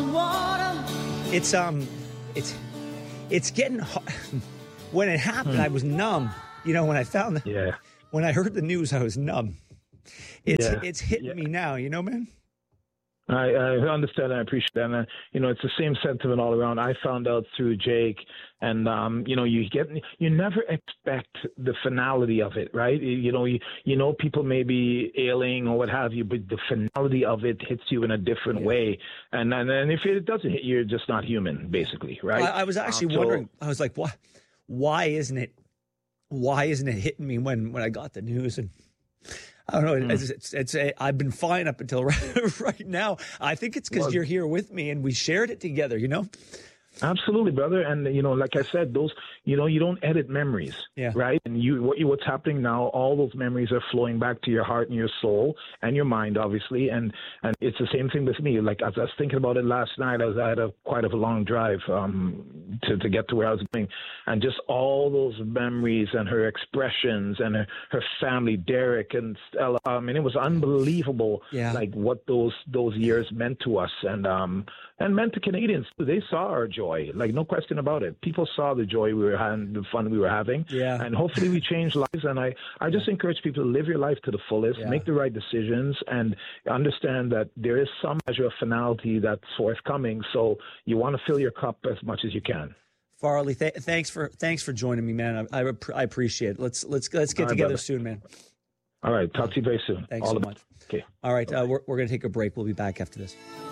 It's it's getting hard. When it happened, I was numb. You know, when I found when I heard the news, I was numb. It's hitting me now, you know, man. I understand and I appreciate that. And, it's the same sentiment all around. I found out through Jake, and, you never expect the finality of it, right? People may be ailing or what have you, but the finality of it hits you in a different way. And if it doesn't hit you, you're just not human, basically, right? I was actually wondering, I was like, why isn't it hitting me when I got the news? And I don't know. It's I've been fine up until right now. I think it's because you're here with me and we shared it together, you know? Absolutely, brother. And, like I said, those, you don't edit memories, right? And what's happening now, all those memories are flowing back to your heart and your soul and your mind, obviously. And it's the same thing with me. Like, as I was thinking about it last night, I had quite a long drive to get to where I was going. And just all those memories and her expressions and her family, Derek and Stella. I mean, it was unbelievable, like what those years meant to us and meant to Canadians. They saw our joy, like no question about it. People saw the joy we were having, the fun we were having, and hopefully we changed lives. And I just encourage people to live your life to the fullest, make the right decisions, and understand that there is some measure of finality that's forthcoming. So you want to fill your cup as much as you can. Farley, thanks for joining me, man. I appreciate it. Let's get together soon, man. All right, talk to you very soon. Thanks so much. Okay. All right, we're going to take a break. We'll be back after this.